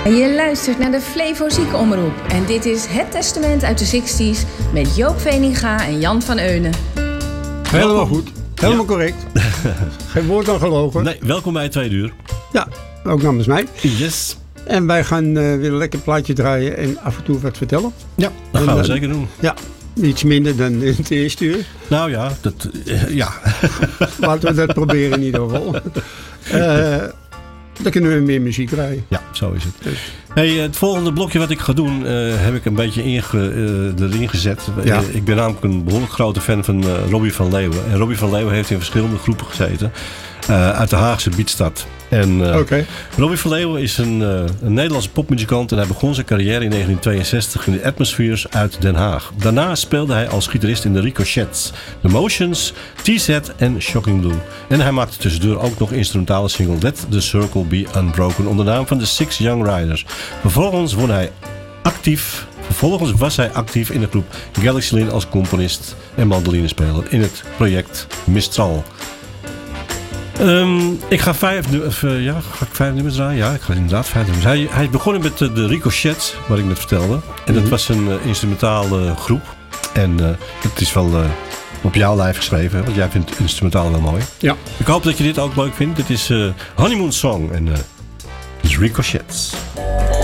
En je luistert naar de Flevo Ziekenomroep. En dit is Het Testament uit de 60s met Joop Veninga en Jan van Eunen. Helemaal goed. Helemaal correct. Geen woord aan gelogen. Nee, welkom bij 2 uur. Ja, ook namens mij. Yes. En wij gaan weer een lekker plaatje draaien en af en toe wat vertellen. Ja, dat gaan we zeker doen. Ja, iets minder dan in het eerste uur. Nou ja, ja. Laten we dat proberen in ieder geval. Dan kunnen we meer muziek draaien. Ja, zo is het. Hey, het volgende blokje wat ik ga doen, heb ik een beetje erin gezet. Ja. Ik ben namelijk een behoorlijk grote fan van Robbie van Leeuwen. En Robbie van Leeuwen heeft in verschillende groepen gezeten. Uit de Haagse Beatstad. Okay. Robbie van Leeuwen is een Nederlandse popmuzikant en hij begon zijn carrière in 1962 in de Atmospheres uit Den Haag. Daarna speelde hij als gitarist in de Ricochets, The Motions, TZ en Shocking Blue. En hij maakte tussendoor ook nog instrumentale single Let the Circle Be Unbroken onder de naam van de Six Young Riders. Vervolgens was hij actief in de groep Galaxy Lin als componist en mandolinespeler in het project Mistral. Ik ga 5 nummers draaien. Ja, ik ga inderdaad 5 nummers. Hij is begonnen met de Ricochets, wat ik net vertelde. En dat was een instrumentale groep. En het is wel op jouw lijf geschreven, want jij vindt het instrumentaal wel mooi. Ja. Ik hoop dat je dit ook leuk vindt. Dit is Honeymoon Song en het is Ricochets.